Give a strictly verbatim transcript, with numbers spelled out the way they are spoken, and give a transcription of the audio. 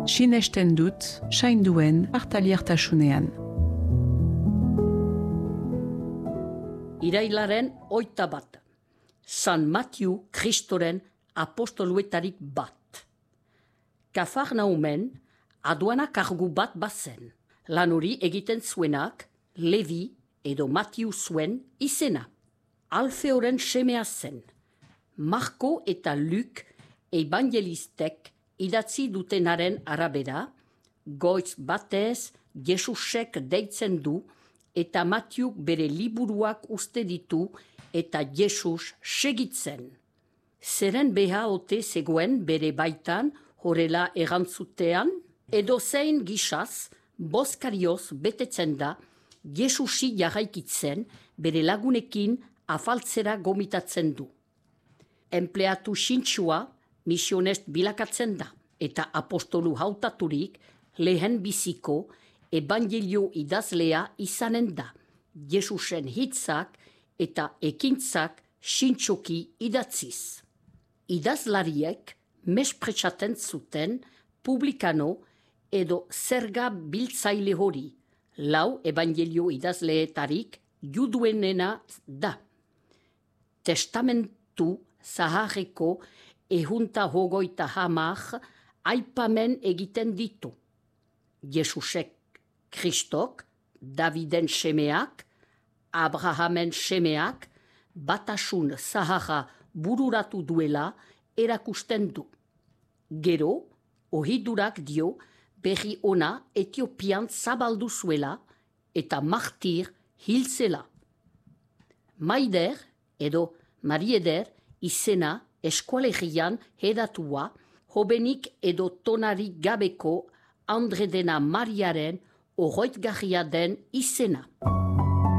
sinesten dut, sainduen hartaliertasunean. Irailaren oita bat. San Matiu Kristoren apostoluetarik bat. Kafarnaumen aduana kargu bat bazen. Lan hori egiten zuenak Levi edo Matiu zuen izena. Alfeoren semea zen. Marko eta Luk evangelistek idatzi dutenaren arabera, goiz batez Jesusek deitzen du eta Matiuk bere liburuak uste ditu eta Jesus segitzen. Zeren beha ote zegoen bere baitan horrela erantzutean, edo zein gisaz boskarioz betetzen da Jesusi jarraikitzen bere lagunekin afaltzera gomitatzen du. Empleatu sintsua misionest bilakatzen da eta apostolu hautaturik lehen biziko evangelio idazlea izanen da, Jesusen hitzak eta ekintzak sintsoki idatziz. Idazlariek mespretsaten zuten publikano edo zerga biltzaile hori, lau evangelio idazleetarik juduenena da. Testamentu zaharreko ehunta hogoita hamar aipamen egiten ditu. Jesusek Kristok, Daviden semeak, Abrahamen semeak, batasun zaharra bururatu duela erakusten du. Gero, ohidurak dio berri ona Etiopian zabaldu zuela eta martir hilzela. Maider edo Marieder izena eskualegian hedatua, hobenik edo tonarik gabeko Andre dena Mariaren oroitgarria den izena.